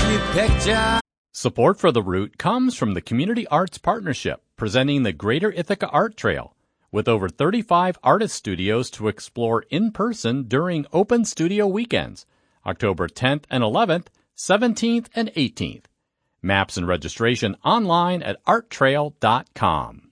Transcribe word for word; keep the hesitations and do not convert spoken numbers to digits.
pretty picture. Support for The Root comes from the Community Arts Partnership, presenting the Greater Ithaca Art Trail, with over thirty-five artist studios to explore in person during open studio weekends, October tenth and eleventh, seventeenth and eighteenth. Maps and registration online at art trail dot com.